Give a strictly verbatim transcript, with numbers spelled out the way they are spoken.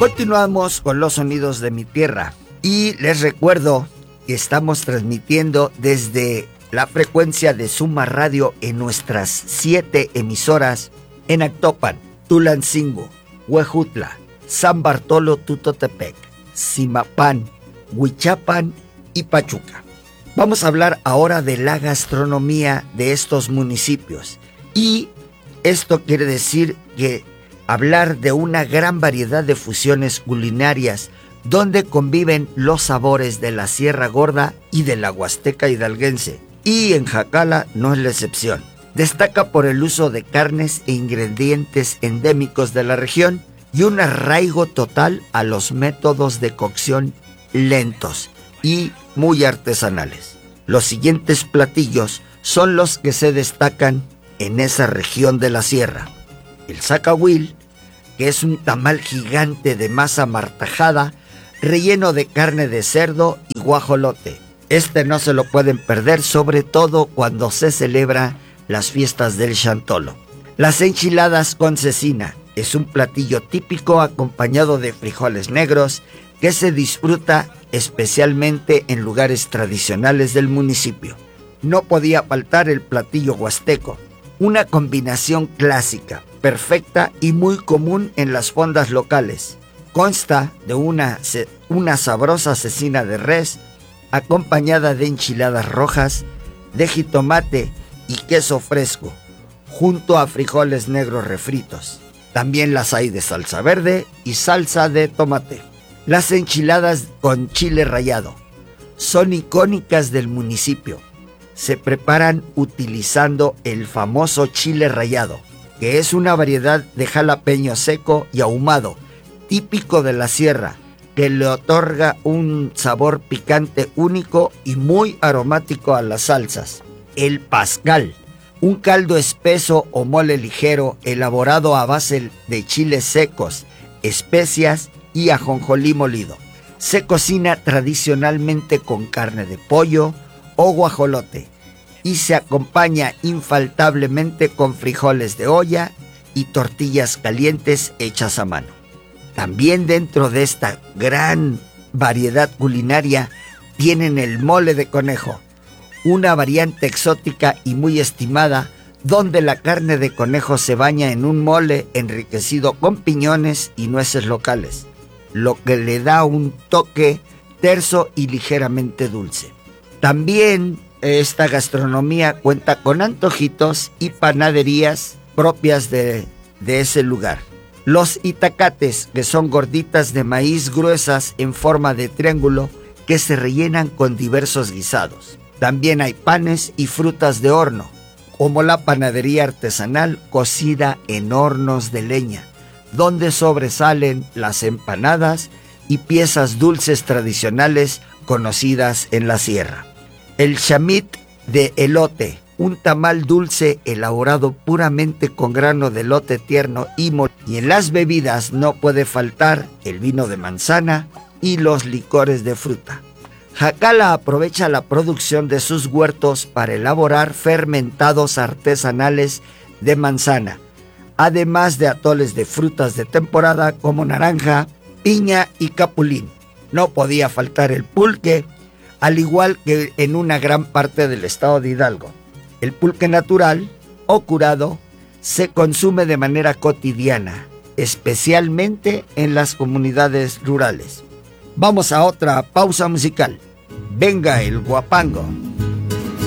Continuamos con los sonidos de mi tierra y les recuerdo que estamos transmitiendo desde la frecuencia de Suma Radio en nuestras siete emisoras en Actopan, Tulancingo, Huejutla, San Bartolo Tutotepec, Zimapán, Huichapan y Pachuca. Vamos a hablar ahora de la gastronomía de estos municipios y esto quiere decir que hablar de una gran variedad de fusiones culinarias donde conviven los sabores de la Sierra Gorda y de la Huasteca hidalguense, y en Jacala no es la excepción. Destaca por el uso de carnes e ingredientes endémicos de la región y un arraigo total a los métodos de cocción lentos y muy artesanales. Los siguientes platillos son los que se destacan en esa región de la sierra. El zacahuil, que es un tamal gigante de masa martajada relleno de carne de cerdo y guajolote. Este no se lo pueden perder, sobre todo cuando se celebra las fiestas del Chantolo. Las enchiladas con cecina es un platillo típico acompañado de frijoles negros que se disfruta especialmente en lugares tradicionales del municipio. No podía faltar el platillo huasteco, una combinación clásica, perfecta y muy común en las fondas locales. Consta de una, una sabrosa cecina de res acompañada de enchiladas rojas, de jitomate y queso fresco, junto a frijoles negros refritos. También las hay de salsa verde y salsa de tomate. Las enchiladas con chile rallado son icónicas del municipio. Se preparan utilizando el famoso chile rallado, que es una variedad de jalapeño seco y ahumado, típico de la sierra, que le otorga un sabor picante único y muy aromático a las salsas. El pascal, un caldo espeso o mole ligero elaborado a base de chiles secos, especias y ajonjolí molido. Se cocina tradicionalmente con carne de pollo o guajolote y se acompaña infaltablemente con frijoles de olla y tortillas calientes hechas a mano. También dentro de esta gran variedad culinaria tienen el mole de conejo, una variante exótica y muy estimada donde la carne de conejo se baña en un mole enriquecido con piñones y nueces locales, lo que le da un toque terso y ligeramente dulce. También esta gastronomía cuenta con antojitos y panaderías propias de, de ese lugar. Los itacates, que son gorditas de maíz gruesas en forma de triángulo que se rellenan con diversos guisados. También hay panes y frutas de horno, como la panadería artesanal cocida en hornos de leña, donde sobresalen las empanadas y piezas dulces tradicionales conocidas en la sierra. El chamit de elote, un tamal dulce elaborado puramente con grano de elote tierno y molido. Y en las bebidas no puede faltar el vino de manzana y los licores de fruta. Jacala aprovecha la producción de sus huertos para elaborar fermentados artesanales de manzana, además de atoles de frutas de temporada como naranja, piña y capulín. No podía faltar el pulque, al igual que en una gran parte del estado de Hidalgo. El pulque natural o curado se consume de manera cotidiana, especialmente en las comunidades rurales. Vamos a otra pausa musical. Venga el guapango.